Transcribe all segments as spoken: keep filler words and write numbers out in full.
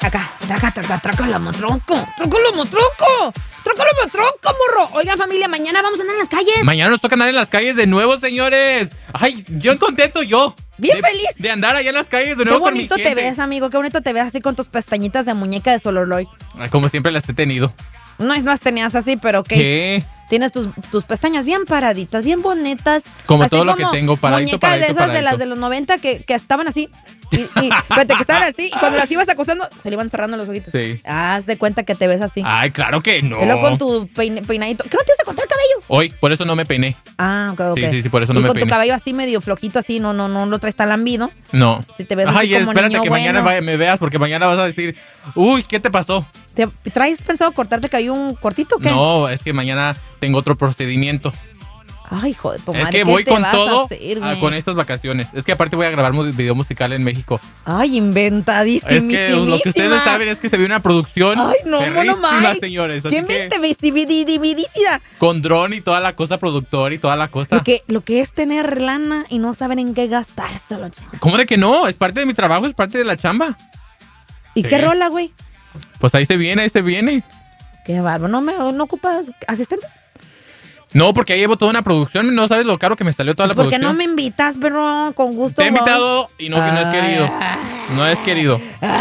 Acá, traca, traca, traca la motronco. ¡Troco la motronco! ¡Troco la motronco, morro! Oigan, familia, mañana vamos a andar en las calles. Mañana nos toca andar en las calles de nuevo, señores. Ay, yo contento, yo. Bien de, feliz. De andar allá en las calles de Qué nuevo con mi bonito gente. te ves, amigo. Qué bonito te ves así con tus pestañitas de muñeca de Sololoy. Ay, como siempre las he tenido. No, no las tenías así, pero ¿qué? ¿Qué? Tienes tus, tus pestañas bien paraditas, bien bonitas. Como así todo lo como que tengo, paradito, muñecas paradito, de esas paradito. de las de los noventa que, que estaban así. Y, y fíjate, que estaban así. Y cuando las ibas acostando, se le iban cerrando los ojitos. Sí. Haz de cuenta que te ves así. Ay, claro que no. Y luego con tu peine- peinadito. ¿Qué no te vas a cortar el cabello? Hoy, por eso no me peiné. Ah, ok, ok. Sí, sí, sí, por eso no y me con peiné. tu cabello así medio flojito, así, no, no, no lo traes tan lambido. No. Si te ves así Ay, como espérate niño que bueno. mañana vaya- me veas porque mañana vas a decir, uy, ¿qué te pasó? ¿Te traes pensado cortarte el cabello un cortito o qué? No, es que mañana tengo otro procedimiento. Ay, hijo de tu madre. Es que ¿qué voy te con vas a todo hacer, a- güey? con estas vacaciones. Es que aparte voy a grabar un video musical en México. Ay, inventadísimo. Es que lo que ustedes no saben es que se ve una producción Ay, no, perrísima, no más. señores. Así ¿Qué que inventadísima? con dron y toda la cosa, productor y toda la cosa. Lo que, lo que es tener lana y no saber en qué gastárselo, chico. ¿Cómo de que no? Es parte de mi trabajo, es parte de la chamba. ¿Y Sí. qué rola, güey? Pues ahí se viene, ahí se viene. Qué bárbaro. ¿No, me, ¿No ocupas asistente? No, porque ahí llevo toda una producción. No sabes lo caro que me salió toda la ¿Por qué producción. no me invitas, pero con gusto? Te he voy. invitado y no, que no es Ay. querido. No es querido.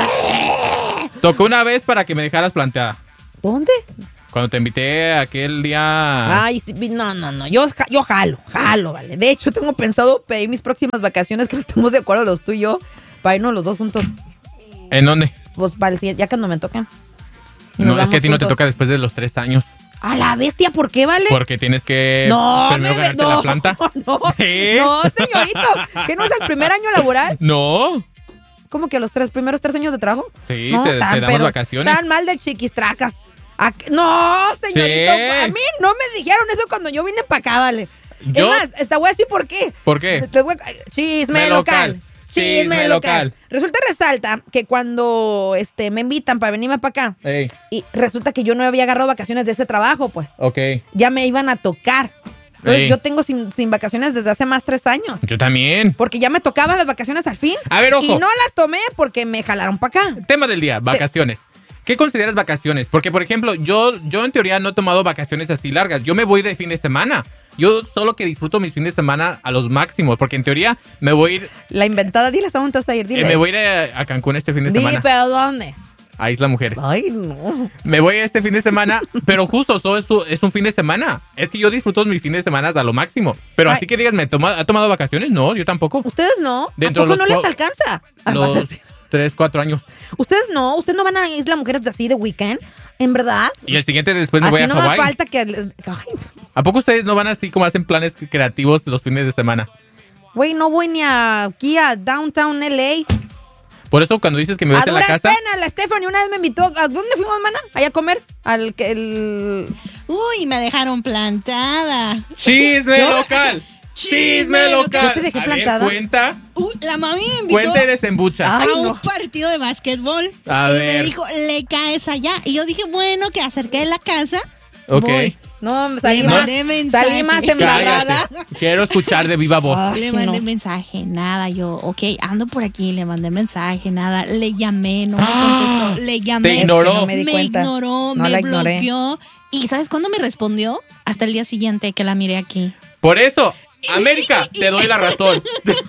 Tocó una vez para que me dejaras planteada. ¿Dónde? Cuando te invité aquel día. Ay, sí, no, no, no. Yo, ja- yo jalo, jalo, vale. De hecho, tengo pensado pedir mis próximas vacaciones, que estemos de acuerdo los tú y yo, para irnos los dos juntos. ¿En dónde? Pues para el siguiente, ya cuando me toquen. Y nos No, es vamos que a ti no te juntos. toca después de los tres años. A la bestia, ¿por qué, vale? Porque tienes que No, primero me- ganarte no, la planta. No, ¿Sí? no, señorito. ¿Qué no es el primer año laboral? No. ¿Cómo que los tres primeros tres años de trabajo? Sí, No, te, te tan, damos pero vacaciones. Tan mal de chiquistracas. ¿A qué? No, señorito. Sí. A mí no me dijeron eso cuando yo vine para acá, vale. Yo- Es más, esta voy a decir por qué. ¿Por qué? Te voy a- Chisme Me local. local. Chisme local. Resulta y resalta que cuando este, me invitan para venirme para acá, Ey, y resulta que yo no había agarrado vacaciones de ese trabajo, pues. ok. Ya me iban a tocar. Entonces Ey. yo tengo sin, sin vacaciones desde hace más tres años. Yo también. Porque ya me tocaban las vacaciones al fin. A ver, ojo. Y no las tomé porque me jalaron para acá. Tema del día, vacaciones. ¿Qué consideras vacaciones? Porque, por ejemplo, yo, yo en teoría no he tomado vacaciones así largas. Yo me voy de fin de semana. Yo solo que disfruto mis fines de semana a los máximos. Porque en teoría me voy a ir, La inventada, dile hasta dónde vas a ir, eh, dile. me voy a ir a, a Cancún este fin de Dile, semana. pero ¿dónde? A Isla Mujeres. Ay, no. Me voy este fin de semana, pero justo solo es, tu- es un fin de semana. Es que yo disfruto mis fines de semana a lo máximo. Pero Ay. así que digas, ¿me toma- ha tomado vacaciones? No, yo tampoco. Ustedes no. Dentro ¿A poco de no los les cua- alcanza? Ah, Los vas a- tres, cuatro años. Ustedes no. Ustedes no van a Isla Mujeres así de weekend. ¿En verdad? Y el siguiente después me así voy a no me Hawái. falta que... Ay, ¿A poco ustedes no van así como hacen planes creativos los fines de semana? güey, no voy ni a- aquí a Downtown L A. Por eso cuando dices que me ves A en la duras casa... penas, la Stephanie una vez me invitó. ¿A dónde fuimos, mana? Allá a comer. Al que el... Uy, me dejaron plantada. ¡Chisme ¿Yo? local! ¡Chisme Chisme local! ¿Yo te dejé A plantada? ver, cuenta. Uy, la mami me invitó Cuenta y desembucha. Ay, a un no. partido de básquetbol. A y ver. me dijo, le caes allá. Y yo dije, bueno, que acerqué de la casa. Ok. Voy. No, salí Le más, mandé mensaje. salí más Cállate. embarrada. Cállate. Quiero escuchar de viva voz. Ay, Le mandé no. mensaje, nada. Yo, ok, ando por aquí, le mandé mensaje, nada. Le llamé, no me Ah. contestó. Le llamé. Te ignoró. Es que no me di Me cuenta. ignoró, No me la ignoré. bloqueó. ¿Y sabes cuándo me respondió? Hasta el día siguiente que la miré aquí. Por eso, América, te doy la razón.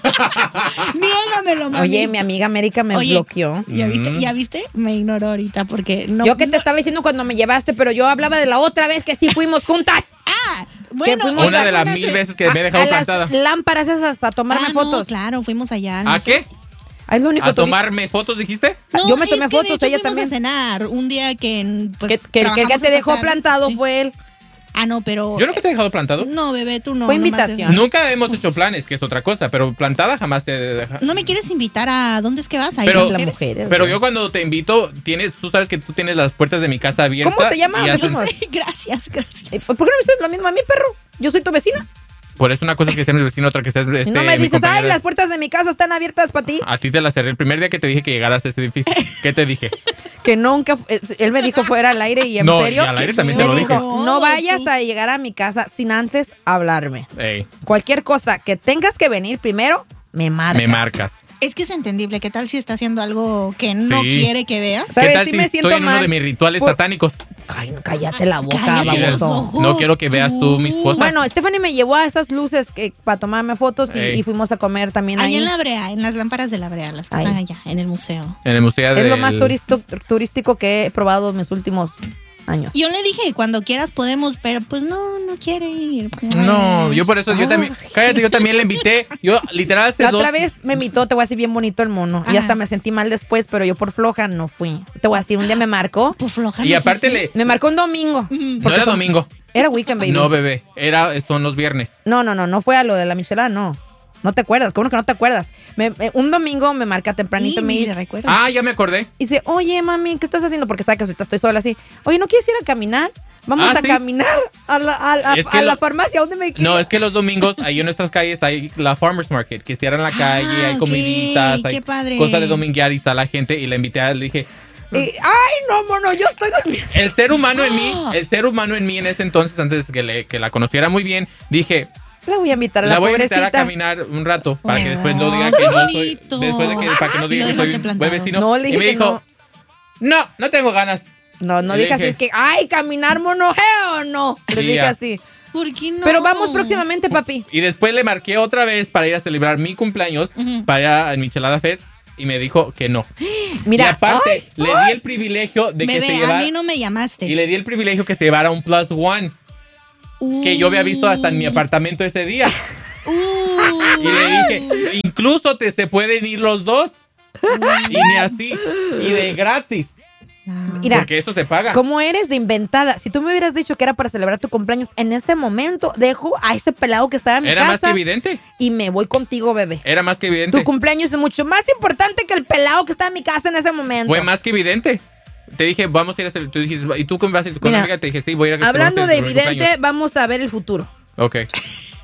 Niégamelo, mami. Oye, mi amiga América me Oye, bloqueó. ¿Ya viste? Mm. ¿Ya viste? Me ignoró ahorita porque no. Yo que te no- estaba diciendo cuando me llevaste, pero yo hablaba de la otra vez que sí fuimos juntas. Ah, bueno, fuimos Una esa de fue las una mil se- veces que me he A- dejado a las plantada. lámparas esas a tomarme Ah, no, fotos. claro, fuimos allá. ¿A no sé. qué? Ah, es lo único ¿A que tú tomarme fotos, dijiste? No, Yo me es tomé que fotos, de hecho ella fuimos también. a cenar un día que pues, que, que, que, el que trabajamos te hasta dejó tarde. plantado Sí. fue él. Ah, no, pero ¿Yo nunca te he dejado plantado? no, bebé, tú no. Fue nomás- invitación. Nunca hemos hecho planes, que es otra cosa, pero plantada jamás te deja. No me quieres invitar a dónde es que vas a Pero- Islas Las Mujeres? mujeres. Pero yo cuando te invito, tienes, tú sabes que tú tienes las puertas de mi casa abiertas. ¿Cómo se llama? y ¿Dónde haces- fuimos? Sí, gracias, gracias. Eh, ¿Por qué no me dices lo mismo a mí, perro? Yo soy tu vecina. Por eso una cosa es que seas mi vecino, otra que seas este, Y no me mi dices, ay, compañera. las puertas de mi casa están abiertas para ti. A ti te la cerré el primer día que te dije que llegaras a ese edificio. ¿Qué te dije? Que nunca, eh, él me dijo fuera al aire y en No, serio. y al aire Qué también te feo. lo me dije. dijo, No, no vayas tú. a llegar a mi casa sin antes hablarme. Ey, Cualquier cosa que tengas que venir primero, me marcas. me marcas. Es que es entendible. ¿Qué tal si está haciendo algo que no Sí. quiere que veas? ¿Qué ¿Sabes? tal Sí si me estoy siento en uno mal de mis rituales por- satánicos? Ay, no, cállate la boca, Cállate Mira, los baboso. ojos. no quiero que veas tú mis cosas. Bueno, Stephanie me llevó a estas luces que, para tomarme fotos y, Ey. y fuimos a comer también Ahí ahí. en la brea, en las lámparas de la brea, las que Ahí. están allá, en el museo. En el museo Es del... lo más turisto- turístico que he probado en mis últimos años. Yo le dije, cuando quieras podemos, pero pues no, no quiere ir. No, yo por eso, yo Ay. también... Cállate, yo también le invité. Yo, literal, hace La dos... otra vez me invitó, te voy a decir bien bonito el mono. Y Ajá. hasta me sentí mal después, pero yo por floja no fui. Te voy a decir, un día me marcó. Por floja. Y no aparte fuiste. le... Me marcó un domingo. No Porque era son- domingo. Era weekend, baby. No, bebé. Era, son los viernes. No, no, no, no fue a lo de la michelada, no. No te acuerdas, ¿cómo que no te acuerdas? Me- me- un domingo me marca tempranito y Y me ni dice, te recuerdas. Ah, ya me acordé. dice, oye, mami, ¿qué estás haciendo? Porque sabe que ahorita estoy sola así. Oye, ¿no quieres ir a caminar? Vamos Ah, a sí. caminar a la, a, a- Es que a la lo- farmacia. ¿Dónde me No, es que los domingos ahí en nuestras calles hay la Farmers Market, que cierran la calle, Ah, hay ok, comiditas, hay qué padre. cosas de dominguear y está la gente y la invité a, le dije, Eh, ay, no, mono, yo estoy durmiendo. el ser humano en mí, el ser humano en mí en ese entonces, antes que, le, que la conociera muy bien, dije, La voy a invitar a la, la voy a pobrecita. invitar a caminar un rato para que Oh, después no diga qué que no soy, bonito. después de que, para que no Y diga lo que soy dejaste un plantado. buen vecino. No, le y dije me que dijo, no, no tengo ganas. No, no Y le dije así, dije- es que, ay, caminar, mono, o no. Le Sí, dije ya. así. ¿Por qué no? Pero vamos próximamente, papi. Y después le marqué otra vez para ir a celebrar mi cumpleaños, Ujú. para ir a Michelada Fest, y me dijo que no. Mira, y aparte, ay, le di el privilegio de que Bebé, se a llevara... mí no me llamaste. Y le di el privilegio que se llevara un Plus One, que yo había visto hasta en mi apartamento ese día. Uh, Y le dije, incluso te se pueden ir los dos. Y ni así. Y de gratis. mira, Porque eso se paga. ¿cómo eres de inventada? Si tú me hubieras dicho que era para celebrar tu cumpleaños, en ese momento dejo a ese pelado que estaba en mi Era más que casa evidente. y me voy contigo, bebé. Era más que evidente. Tu cumpleaños es mucho más importante que el pelado que está en mi casa en ese momento. Fue más que evidente. Te dije, vamos a ir a celebrar. Tú dijiste, ¿y tú cómo vas a ir con Mira, una amiga? Te dije, sí, voy a ir a celebrar Hablando de tu evidente, cumpleaños. vamos a ver el futuro. Ok.